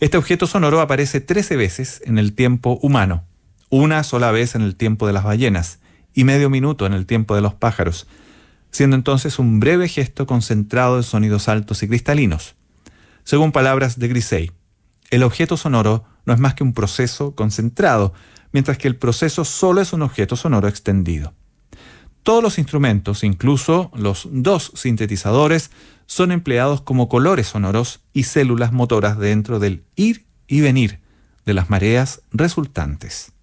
Este objeto sonoro aparece 13 veces en el tiempo humano, una sola vez en el tiempo de las ballenas y medio minuto en el tiempo de los pájaros, siendo entonces un breve gesto concentrado de sonidos altos y cristalinos. Según palabras de Grisey, el objeto sonoro no es más que un proceso concentrado, mientras que el proceso solo es un objeto sonoro extendido. Todos los instrumentos, incluso los dos sintetizadores, son empleados como colores sonoros y células motoras dentro del ir y venir de las mareas resultantes.